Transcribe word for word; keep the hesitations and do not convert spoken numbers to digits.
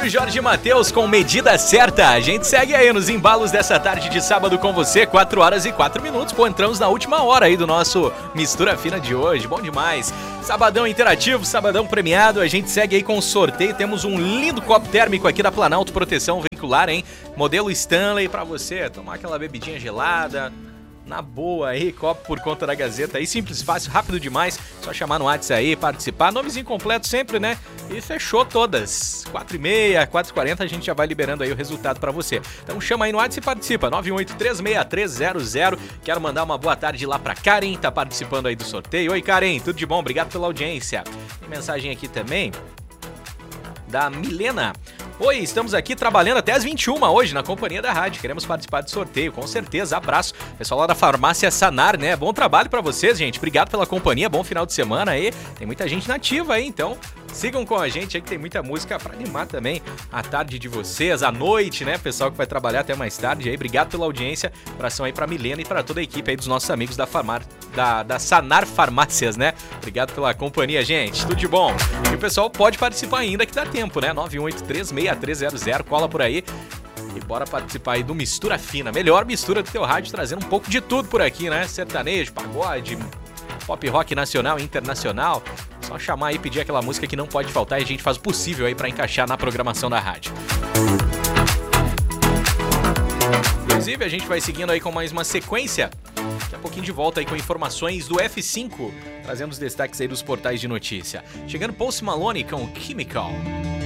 o Jorge Mateus com Medida Certa. A gente segue aí nos embalos dessa tarde de sábado com você, quatro horas e quatro minutos. Pô, entramos na última hora aí do nosso Mistura Fina de hoje, bom demais. Sabadão interativo, sabadão premiado, a gente segue aí com o sorteio. Temos um lindo copo térmico aqui da Planalto Proteção Veicular, hein? Modelo Stanley pra você tomar aquela bebidinha gelada. Na boa aí, copo por conta da Gazeta aí, simples, fácil, rápido demais, só chamar no WhatsApp aí, participar, nomes incompletos sempre, né? E fechou todas, quatro e meia, quatro e quarenta a gente já vai liberando aí o resultado pra você. Então chama aí no WhatsApp e participa, nove um oito três seis três zero zero. Quero mandar uma boa tarde lá pra Karen, tá participando aí do sorteio. Oi Karen, tudo de bom? Obrigado pela audiência. Tem mensagem aqui também da Milena. Oi, estamos aqui trabalhando até as vinte e uma hoje na companhia da rádio. Queremos participar do sorteio, com certeza. Abraço. Pessoal lá da Farmácia Sanar, né? Bom trabalho pra vocês, gente. Obrigado pela companhia. Bom final de semana aí. Tem muita gente nativa aí, então sigam com a gente aí que tem muita música pra animar também a tarde de vocês, a noite, né? Pessoal que vai trabalhar até mais tarde aí. Obrigado pela audiência. Abração aí pra Milena e pra toda a equipe aí dos nossos amigos da Farmar, da, da Sanar Farmácias, né? Obrigado pela companhia, gente. Tudo de bom. E o pessoal pode participar ainda que dá tempo, né? nove um oito três seis três zero zero, cola por aí e bora participar aí do Mistura Fina, melhor mistura do teu rádio, trazendo um pouco de tudo por aqui, né? Sertanejo, pagode, pop rock nacional e internacional. Só chamar aí e pedir aquela música que não pode faltar e a gente faz o possível aí pra encaixar na programação da rádio. Inclusive, a gente vai seguindo aí com mais uma sequência. Daqui a pouquinho de volta aí com informações do F cinco, trazendo os destaques aí dos portais de notícia. Chegando Post Malone com Chemical.